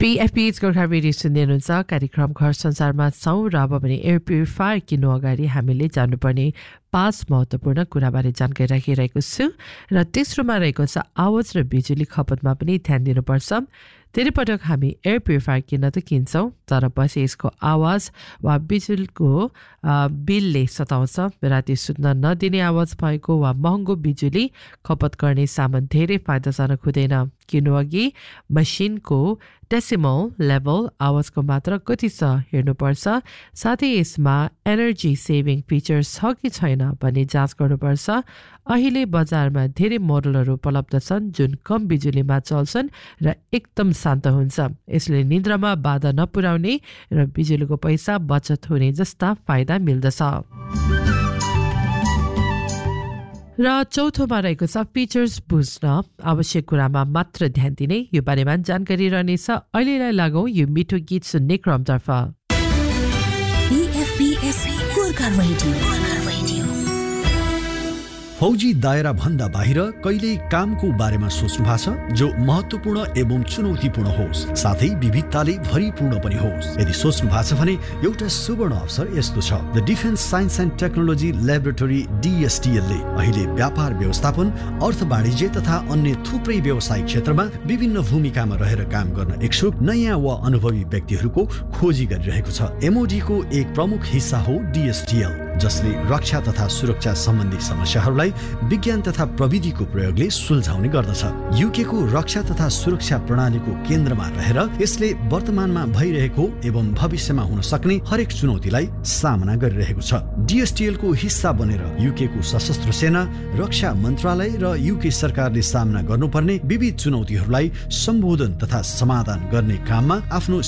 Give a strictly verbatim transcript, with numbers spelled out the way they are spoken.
पीएफपीएच Gorkha radio सुन्दै हुनुहुन्छ। कार्यक्रम घर संसारमा छौँ र अब भने एयर प्युरिफायर किन्नु अगाडि हामीले जान्नुपर्ने पाँच महत्त्वपूर्ण कुराबारे जानकारी राखिरहेको छु र तेस्रोमा रहेको छ आवाज र बिजुली खपतमा पनि ध्यान दिनुपर्छ। धेरै पटक हामी एयर प्युरिफायर किन्न त किन्छौँ, तर पछि यसको आवाज वा बिजुलीको बिलले सताउँछ। राति सुत्न नदिने आवाज भएको वा महँगो बिजुली खपत गर्ने सामान धेरै फाइदाजनक हुँदैन। किन्नु अघि मसिनको डेसिमल लेभल आवाजको मात्रा कति छ हेर्नुपर्छ। साथै यसमा एनर्जी सेभिङ फिचर छ कि छैन भन्ने जाँच गर्नुपर्छ। अहिले बजारमा धेरै मोडलहरू उपलब्ध छन् जुन कम बिजुलीमा चल्छन् र एकदम शान्त हुन्छ। यसले निद्रामा बाधा नपुर्याउने र बिजुलीको पैसा बचत हुने जस्ता फाइदा मिल्दछ। र चौथोमा रहेको छ फिचर्स बुझ्न आवश्यक कुरामा मात्र ध्यान दिने। यो बारेमा जानकारी रहनेछ। अहिलेलाई लागौँ यो मिठो गीत सुन्ने क्रमतर्फ। फौजी दायरा भन्दा बाहिर कहिल्यै कामको बारेमा सोच्नु भएको छ जो महत्त्वपूर्ण एवं चुनौतीपूर्ण होस्, साथै विविधताले भरिपूर्ण पनि होस्। यदि सोच्नु भएको छ भने एउटा सुवर्ण अवसर यस्तो छ। The defence science and technology laboratory डीएसटीएल ले अहिले व्यापार व्यवस्थापन, अर्थ वाणिज्य तथा अन्य थुप्रै व्यवसायिक क्षेत्रमा विभिन्न भूमिकामा रहेर काम गर्न इच्छुक नयाँ वा अनुभवी व्यक्तिहरूको खोजी गरिरहेको छ। एमओडी को एक प्रमुख हिस्सा हो डीएसटीएल, जसले रक्षा तथा सुरक्षा सम्बन्धी समस्याहरूलाई विज्ञान तथा प्रविधिको प्रयोगले सुल्झाउने गर्दछ। युके को रक्षा तथा सुरक्षा प्रणालीको केन्द्रमा रहेर यसले वर्तमानमा भइरहेको एवं भविष्यमा हुन सक्ने हरेक चुनौतीलाई सामना गरिरहेको छ। डीएसटीएल को हिस्सा बनेर युके को सशस्त्र सेना, रक्षा मन्त्रालय र युके सरकारले सामना गर्नुपर्ने विविध चुनौतीहरूलाई सम्बोधन तथा समाधान गर्ने काममा आफ्नो